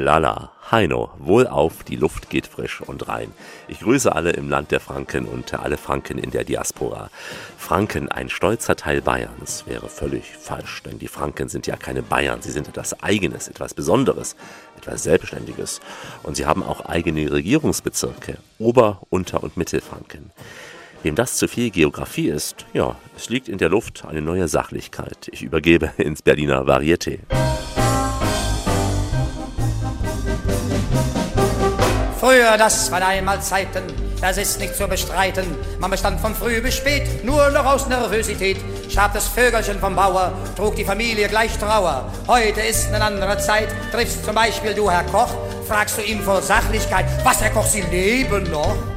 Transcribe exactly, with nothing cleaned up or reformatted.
Lala, Heino, wohlauf, die Luft geht frisch und rein. Ich grüße alle im Land der Franken und alle Franken in der Diaspora. Franken, ein stolzer Teil Bayerns, wäre völlig falsch, denn die Franken sind ja keine Bayern, sie sind etwas Eigenes, etwas Besonderes, etwas Selbstständiges. Und sie haben auch eigene Regierungsbezirke, Ober-, Unter- und Mittelfranken. Wem das zu viel Geografie ist, ja, es liegt in der Luft eine neue Sachlichkeit. Ich übergebe ins Berliner Varieté. Früher, das waren einmal Zeiten, das ist nicht zu bestreiten. Man bestand von früh bis spät, nur noch aus Nervosität. Starb das Vögelchen vom Bauer, trug die Familie gleich Trauer. Heute ist eine andere Zeit, triffst zum Beispiel du Herr Koch, fragst du ihn vor Sachlichkeit, was Herr Koch, Sie leben noch?